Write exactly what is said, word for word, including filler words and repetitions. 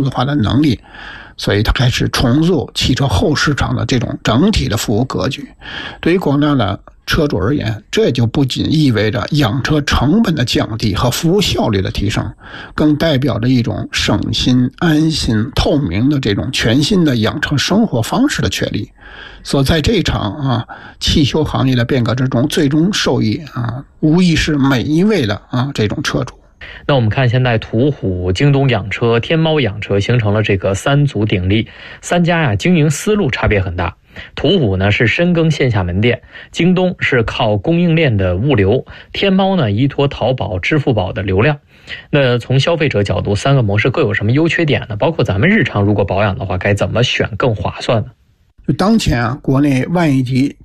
数字化的能力，所以它开始重塑汽车后市场的这种整体的服务格局。对于广大的车主而言，这就不仅意味着养车成本的降低和服务效率的提升，更代表着一种省心、安心、透明的这种全新的养车生活方式的确立。所在这场啊汽修行业的变革之中，最终受益啊，无疑是每一位的啊这种车主。 那我们看现在途虎、京东养车、天猫养车形成了这个三足鼎立，三家呀经营思路差别很大。途虎呢是深耕线下门店，京东是靠供应链的物流，天猫呢依托淘宝、支付宝的流量。那从消费者角度，三个模式各有什么优缺点呢？包括咱们日常如果保养的话，该怎么选更划算呢？ 就当前啊，国内万亿级